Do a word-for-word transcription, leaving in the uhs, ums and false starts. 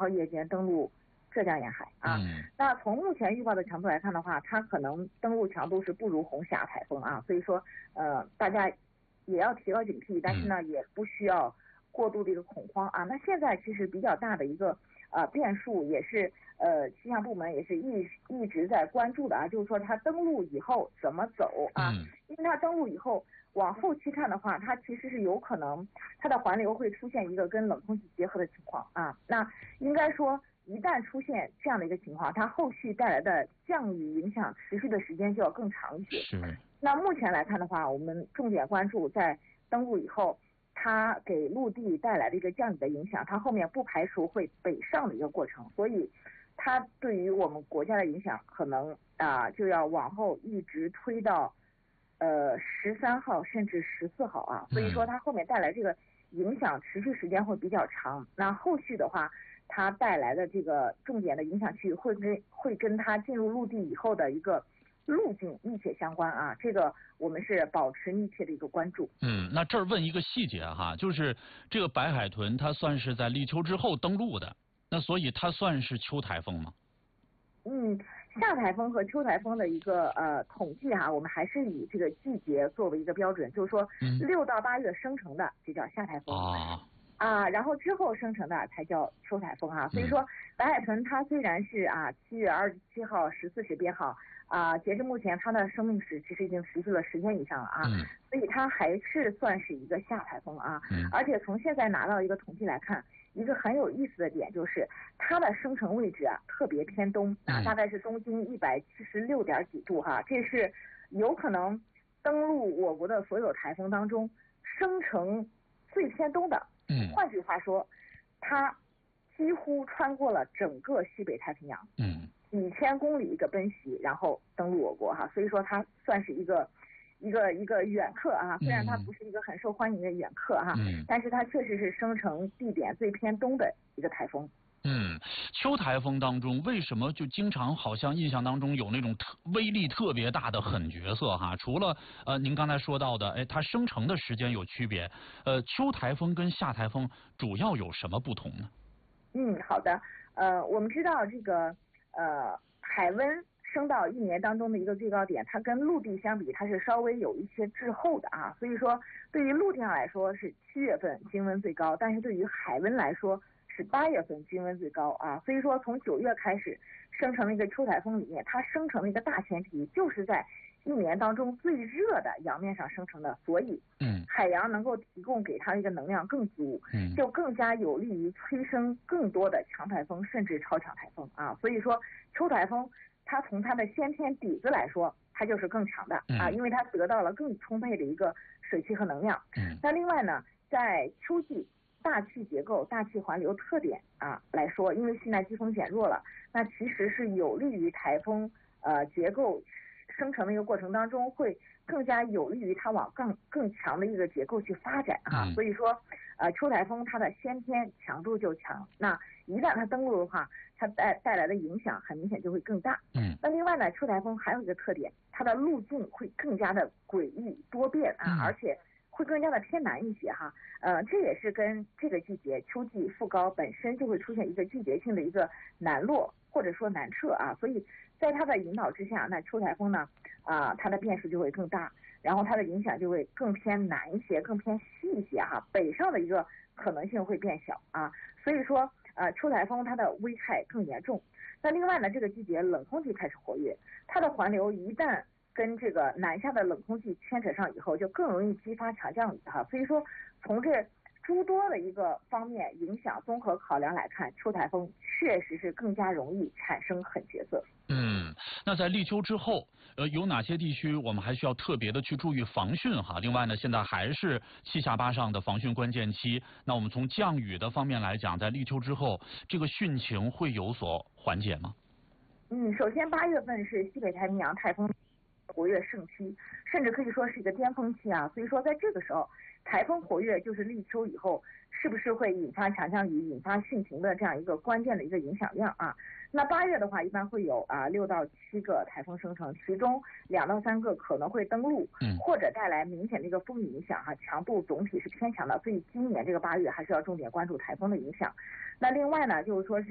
号夜间登陆浙江沿海啊。 嗯、 那从目前预报的强度来看的话，它可能登陆强度是不如红霞台风啊，所以说呃大家也要提高警惕，但是呢、嗯、也不需要过度的一个恐慌啊。那现在其实比较大的一个呃变数也是呃气象部门也是一一直在关注的啊，就是说它登陆以后怎么走啊？ 嗯、 因为它登陆以后往后期看的话，它其实是有可能它的环流会出现一个跟冷空气结合的情况啊。那应该说一旦出现这样的一个情况，它后续带来的降雨影响持续的时间就要更长一些。 是。 那目前来看的话，我们重点关注在登陆以后，它给陆地带来的一个降雨的影响，它后面不排除会北上的一个过程，所以它对于我们国家的影响可能啊、呃、就要往后一直推到呃十三号甚至十四号啊，所以说它后面带来这个影响持续时间会比较长。那后续的话，它带来的这个重点的影响区域会跟会跟它进入陆地以后的一个路径密切相关啊，这个我们是保持密切的一个关注。 嗯，那这儿问一个细节哈，就是这个白海豚它算是在立秋之后登陆的，那所以它算是秋台风吗？ 嗯，夏台风和秋台风的一个呃统计哈，我们还是以这个季节作为一个标准，就是说六到八月生成的就叫夏台风啊。啊，然后之后生成的才叫秋台风哈、啊，所以说白海豚它虽然是啊七月二十七号十四时编号啊，截至目前它的生命时其实已经持续了十天以上了啊， 嗯、 所以它还是算是一个夏台风啊、 嗯， 而且从现在拿到一个统计来看，一个很有意思的点就是它的生成位置啊特别偏东啊，大概是东经一百七十六点几度哈、啊，这是有可能登陆我国的所有台风当中生成最偏东的。 嗯， 换句话说，它几乎穿过了整个西北太平洋， 嗯， 几千公里一个奔袭，然后登陆我国哈，所以说它算是一个一个一个远客啊，虽然它不是一个很受欢迎的远客哈， 嗯， 但是它确实是生成地点最偏东的一个台风。 嗯，秋台风当中为什么就经常好像印象当中有那种特威力特别大的狠角色哈？除了呃您刚才说到的，哎，它生成的时间有区别，呃，秋台风跟夏台风主要有什么不同呢？ 嗯，好的，呃，我们知道这个呃海温升到一年当中的一个最高点，它跟陆地相比，它是稍微有一些滞后的啊，所以说对于陆地上来说是七月份均温最高，但是对于海温来说是八月份均温最高啊，所以说从九月开始生成的一个秋台风里面，它生成的一个大前提就是在一年当中最热的洋面上生成的，所以嗯， 海洋能够提供给它的一个能量更足， 嗯， 就更加有利于催生更多的强台风甚至超强台风啊。所以说秋台风它从它的先天底子来说，它就是更强的啊，因为它得到了更充沛的一个水汽和能量。 嗯， 那另外呢，在秋季大气结构、大气环流特点啊来说，因为西南季风减弱了，那其实是有利于台风呃结构生成的一个过程当中，会更加有利于它往更更强的一个结构去发展啊。 嗯、 所以说，呃，秋台风它的先天强度就强，那一旦它登陆的话，它带带来的影响很明显就会更大。 嗯， 那另外呢，秋台风还有一个特点，它的路径会更加的诡异多变啊， 嗯、 而且会更加的偏南一些哈，呃，这也是跟这个季节秋季副高本身就会出现一个季节性的一个南落或者说南撤啊，所以在它的引导之下，那秋台风呢啊、呃，它的变数就会更大，然后它的影响就会更偏南一些，更偏西一些哈，北上的一个可能性会变小啊，所以说呃，秋台风它的危害更严重。那另外呢，这个季节冷空气开始活跃，它的环流一旦跟这个南下的冷空气牵扯上以后，就更容易激发强降雨哈。所以说，从这诸多的一个方面影响综合考量来看，秋台风确实是更加容易产生狠角色。 嗯，那在立秋之后，呃，有哪些地区我们还需要特别的去注意防汛哈？另外呢，现在还是七下八上的防汛关键期。那我们从降雨的方面来讲，在立秋之后，这个汛情会有所缓解吗？ 嗯，首先八月份是西北太平洋台风活跃盛期，甚至可以说是一个巅峰期啊。所以说，在这个时候，台风活跃就是立秋以后是不是会引发强降雨、引发汛情的这样一个关键的一个影响量啊。那八月的话，一般会有啊六到七个台风生成，其中两到三个可能会登陆， 嗯， 或者带来明显的一个风雨影响哈、啊，强度总体是偏强的。所以今年这个八月还是要重点关注台风的影响。那另外呢，就是说是。